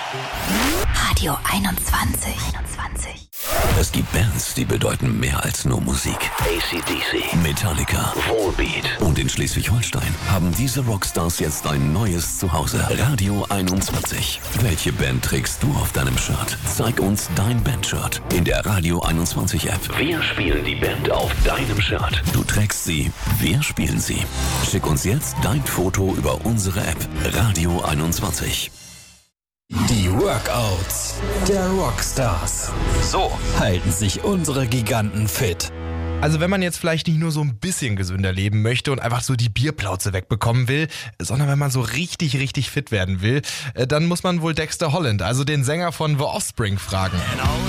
Radio 21. Es gibt Bands, die bedeuten mehr als nur Musik. AC/DC, Metallica, Volbeat. Und in Schleswig-Holstein haben diese Rockstars jetzt ein neues Zuhause. Radio 21. Welche Band trägst du auf deinem Shirt? Zeig uns dein Bandshirt in der Radio 21 App. Wir spielen die Band auf deinem Shirt. Du trägst sie, wir spielen sie. Schick uns jetzt dein Foto über unsere App. Radio 21. Die Workouts der Rockstars. So halten sich unsere Giganten fit. Also wenn man jetzt vielleicht nicht nur so ein bisschen gesünder leben möchte und einfach so die Bierplauze wegbekommen will, sondern wenn man so richtig fit werden will, dann muss man wohl Dexter Holland, also den Sänger von The Offspring, fragen.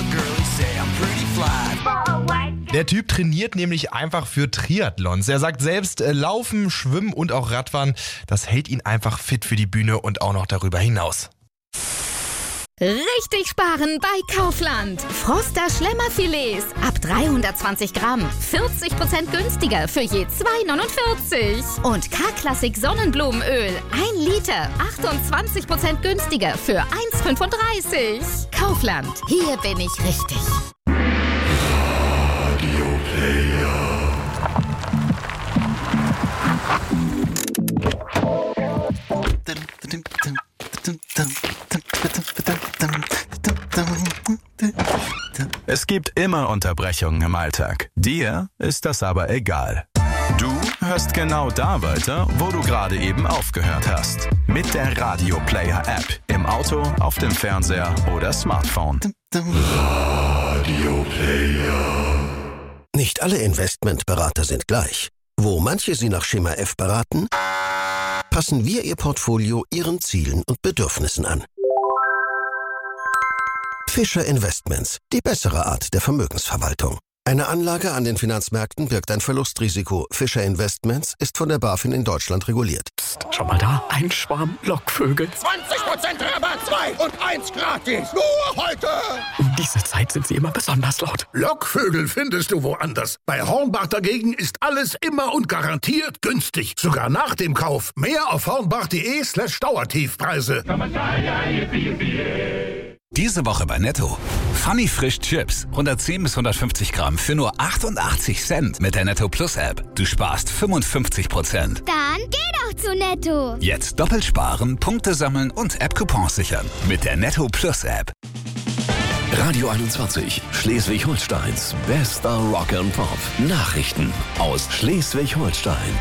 Der Typ trainiert nämlich einfach für Triathlons. Er sagt selbst, Laufen, Schwimmen und auch Radfahren, das hält ihn einfach fit für die Bühne und auch noch darüber hinaus. Richtig sparen bei Kaufland. Froster Schlemmerfilets ab 320 Gramm. 40% günstiger für je 2,49. Und K-Klassik Sonnenblumenöl. 1 Liter. 28% günstiger für 1,35. Kaufland. Hier bin ich richtig. Radio Player. Es gibt immer Unterbrechungen im Alltag. Dir ist das aber egal. Du hörst genau da weiter, wo du gerade eben aufgehört hast. Mit der Radio Player App. Im Auto, auf dem Fernseher oder Smartphone. Radio Player. Nicht alle Investmentberater sind gleich. Wo manche Sie nach Schema F beraten, passen wir Ihr Portfolio Ihren Zielen und Bedürfnissen an. Fischer Investments, die bessere Art der Vermögensverwaltung. Eine Anlage an den Finanzmärkten birgt ein Verlustrisiko. Fischer Investments ist von der BaFin in Deutschland reguliert. Psst, schau mal da, ein Schwarm Lockvögel. 20% Rabatt, 2 und 1 gratis. Nur heute. Um diese Zeit sind sie immer besonders laut. Lockvögel findest du woanders. Bei Hornbach dagegen ist alles immer und garantiert günstig. Sogar nach dem Kauf. Mehr auf hornbach.de/Dauertiefpreise. Diese Woche bei Netto. Funny Frisch Chips. 110 bis 150 Gramm für nur 88 Cent mit der Netto Plus App. Du sparst 55%. Dann geh doch zu Netto. Jetzt doppelt sparen, Punkte sammeln und App-Coupons sichern. Mit der Netto Plus App. Radio 21, Schleswig-Holsteins bester Rock and Pop. Nachrichten aus Schleswig-Holstein.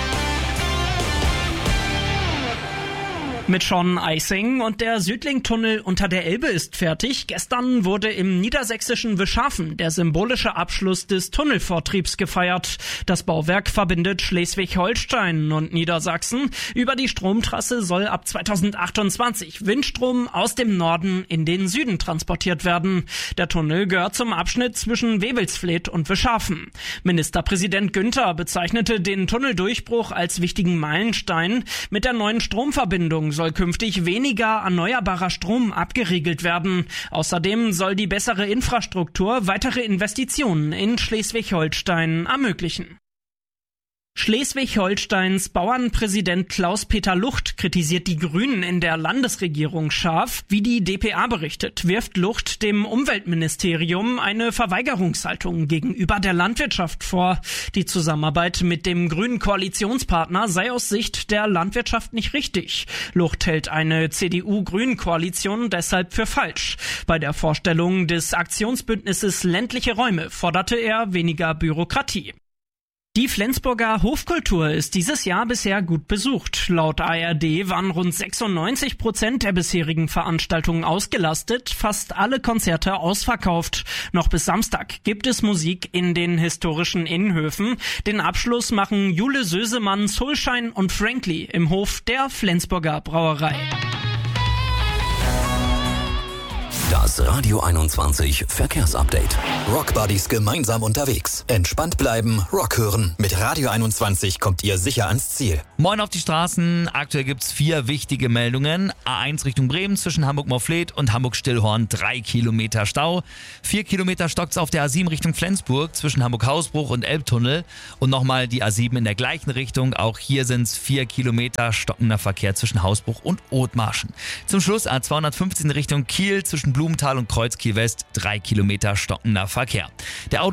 Mit Sean Eising und der Südlink-Tunnel unter der Elbe ist fertig. Gestern wurde im niedersächsischen Wischhafen der symbolische Abschluss des Tunnelvortriebs gefeiert. Das Bauwerk verbindet Schleswig-Holstein und Niedersachsen. Über die Stromtrasse soll ab 2028 Windstrom aus dem Norden in den Süden transportiert werden. Der Tunnel gehört zum Abschnitt zwischen Wewelsfleth und Wischhafen. Ministerpräsident Günther bezeichnete den Tunneldurchbruch als wichtigen Meilenstein. Mit der neuen Stromverbindung soll künftig weniger erneuerbarer Strom abgeriegelt werden. Außerdem soll die bessere Infrastruktur weitere Investitionen in Schleswig-Holstein ermöglichen. Schleswig-Holsteins Bauernpräsident Klaus-Peter Lucht kritisiert die Grünen in der Landesregierung scharf. Wie die dpa berichtet, wirft Lucht dem Umweltministerium eine Verweigerungshaltung gegenüber der Landwirtschaft vor. Die Zusammenarbeit mit dem grünen Koalitionspartner sei aus Sicht der Landwirtschaft nicht richtig. Lucht hält eine CDU-Grün-Koalition deshalb für falsch. Bei der Vorstellung des Aktionsbündnisses Ländliche Räume forderte er weniger Bürokratie. Die Flensburger Hofkultur ist dieses Jahr bisher gut besucht. Laut ARD waren rund 96% der bisherigen Veranstaltungen ausgelastet, fast alle Konzerte ausverkauft. Noch bis Samstag gibt es Musik in den historischen Innenhöfen. Den Abschluss machen Jule Sösemann, Soulshine und Frankly im Hof der Flensburger Brauerei. Das Das Radio 21 Verkehrsupdate. Rockbuddies gemeinsam unterwegs. Entspannt bleiben, Rock hören. Mit Radio 21 kommt ihr sicher ans Ziel. Moin auf die Straßen. Aktuell gibt's 4 wichtige Meldungen. A1 Richtung Bremen zwischen Hamburg-Morfleet und Hamburg-Stillhorn 3 Kilometer Stau. 4 Kilometer stockt's auf der A7 Richtung Flensburg zwischen Hamburg-Hausbruch und Elbtunnel. Und nochmal die A7 in der gleichen Richtung. Auch hier sind's 4 Kilometer stockender Verkehr zwischen Hausbruch und Othmarschen. Zum Schluss A215 Richtung Kiel zwischen Blumenthal und Kreuz Kiel West 3 Kilometer stockender Verkehr. Der